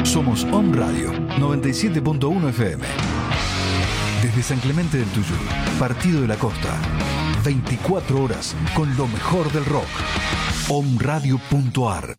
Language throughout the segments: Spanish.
Somos Om Radio 97.1 FM. Desde San Clemente del Tuyú, Partido de la Costa. 24 horas con lo mejor del rock. omradio.ar.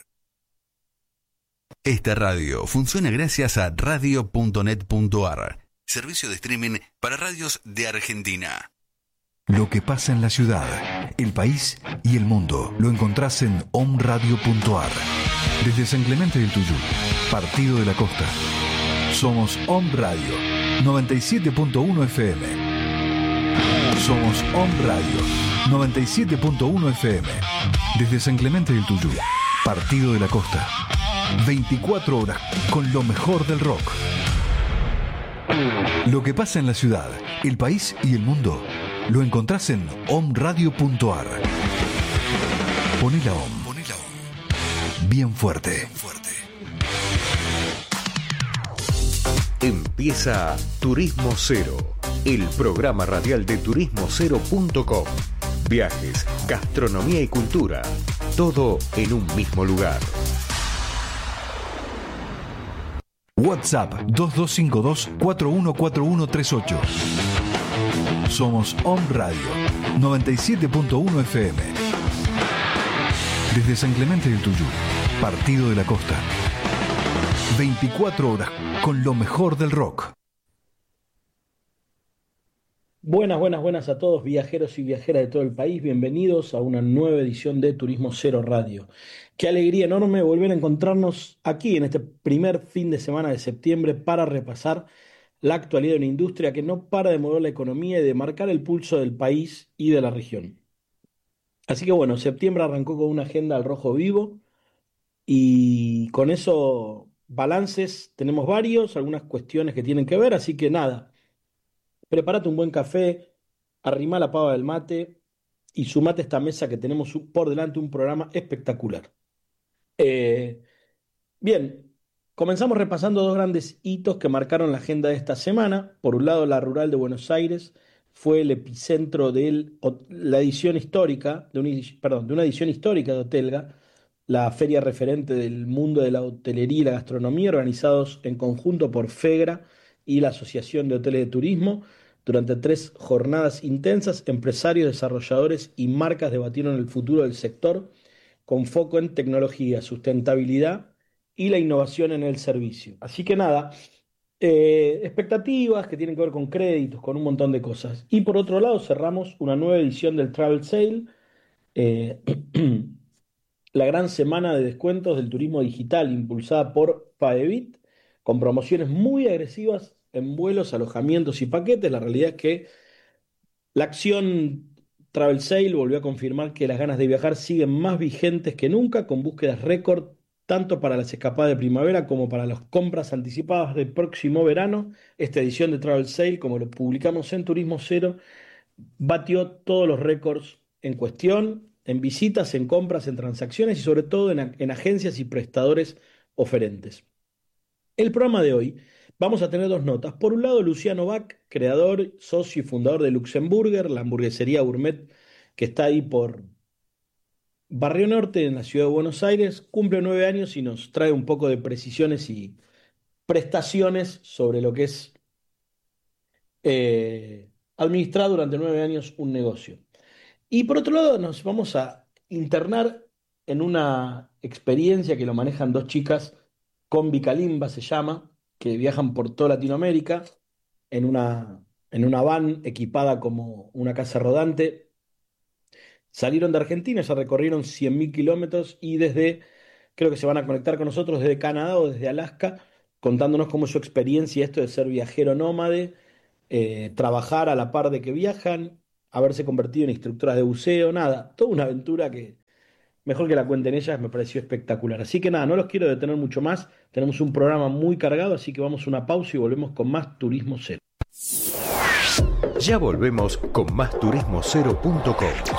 Esta radio funciona gracias a radio.net.ar, servicio de streaming para radios de Argentina. Lo que pasa en la ciudad, el país y el mundo lo encontrás en omradio.ar. Desde San Clemente del Tuyú, Partido de la Costa. Somos Om Radio 97.1 FM. Somos Om Radio 97.1 FM. Desde San Clemente del Tuyú, Partido de la Costa. 24 horas con lo mejor del rock. Lo que pasa en la ciudad, el país y el mundo lo encontrás en omradio.ar. Poné la Om. Bien fuerte. Empieza Turismo Cero, el programa radial de turismocero.com. Viajes, gastronomía y cultura, todo en un mismo lugar. WhatsApp 2252-414138. Somos Om Radio 97.1 FM. Desde San Clemente del Tuyú, Partido de la Costa. 24 horas con lo mejor del rock. Buenas a todos, viajeros y viajeras de todo el país. Bienvenidos a una nueva edición de Turismo Cero Radio. Qué alegría enorme volver a encontrarnos aquí en este primer fin de semana de septiembre para repasar la actualidad de una industria que no para de mover la economía y de marcar el pulso del país y de la región. Así que bueno, septiembre arrancó con una agenda al rojo vivo y con eso balances tenemos varios, algunas cuestiones que tienen que ver, así que nada. Prepárate un buen café, arrimá la pava del mate y sumate a esta mesa que tenemos por delante un programa espectacular. Bien, comenzamos repasando dos grandes hitos que marcaron la agenda de esta semana. Por un lado, la Rural de Buenos Aires fue el epicentro de la edición histórica, de una edición histórica de Hotelga, la feria referente del mundo de la hotelería y la gastronomía, organizados en conjunto por FEGRA y la Asociación de Hoteles de Turismo. Durante 3 jornadas intensas, empresarios, desarrolladores y marcas debatieron el futuro del sector con foco en tecnología, sustentabilidad y la innovación en el servicio. Así que nada, expectativas que tienen que ver con créditos, con un montón de cosas. Y por otro lado, cerramos una nueva edición del Travel Sale, la gran semana de descuentos del turismo digital impulsada por Paevit, con promociones muy agresivas en vuelos, alojamientos y paquetes. La realidad es que la acción Travel Sale volvió a confirmar que las ganas de viajar siguen más vigentes que nunca, con búsquedas récord tanto para las escapadas de primavera como para las compras anticipadas del próximo verano. Esta edición de Travel Sale, como lo publicamos en Turismo Cero, batió todos los récords en cuestión, en visitas, en compras, en transacciones y sobre todo en agencias y prestadores oferentes. El programa de hoy vamos a tener 2 notas. Por un lado, Luciano Bach, creador, socio y fundador de Luxemburger, la hamburguesería gourmet que está ahí por Barrio Norte, en la ciudad de Buenos Aires, cumple 9 años y nos trae un poco de precisiones y prestaciones sobre lo que es administrar durante 9 años un negocio. Y por otro lado, nos vamos a internar en una experiencia que lo manejan 2 chicas, Combi Kalimba se llama, que viajan por toda Latinoamérica en una van equipada como una casa rodante. Salieron de Argentina, ya recorrieron 100.000 kilómetros y creo que se van a conectar con nosotros desde Canadá o desde Alaska, contándonos cómo es su experiencia esto de ser viajero nómade, trabajar a la par de que viajan, haberse convertido en instructoras de buceo, nada, toda una aventura que mejor que la cuenten ellas, me pareció espectacular. Así que nada, no los quiero detener mucho más, tenemos un programa muy cargado, así que vamos a una pausa y volvemos con más Turismo Cero. Ya volvemos con más turismocero.com.